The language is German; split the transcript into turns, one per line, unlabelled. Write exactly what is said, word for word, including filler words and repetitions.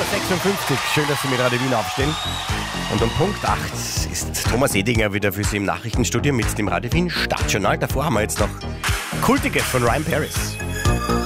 sechsundfünfzig. Schön, dass Sie mit Radio Wien aufstehen. Und um Punkt acht ist Thomas Edinger wieder für Sie im Nachrichtenstudio mit dem Radio Wien Stadtjournal. Davor haben wir jetzt noch Kultiges von Ryan Paris.